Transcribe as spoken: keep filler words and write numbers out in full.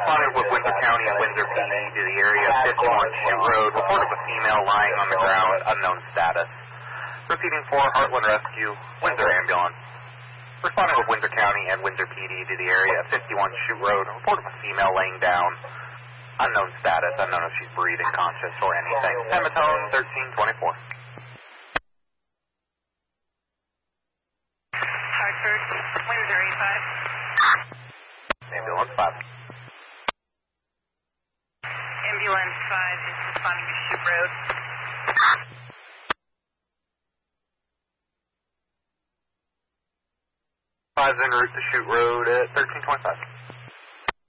Responded with Windsor County and Windsor P D to the area of fifty-one Shoot Road. Report of a female lying on the ground, unknown status. Proceeding for Heartland Rescue, Windsor Ambulance. Responding with Windsor County and Windsor P D to the area of fifty-one Shoot Road. Report of a female laying down, unknown status, unknown if she's breathing, conscious, or anything. Hematone thirteen twenty-four. Hartford, Windsor eighty-five. Ambulance five. Ambulance five is responding to Shoot Road. Five's en route to Shoot Road at thirteen twenty-five.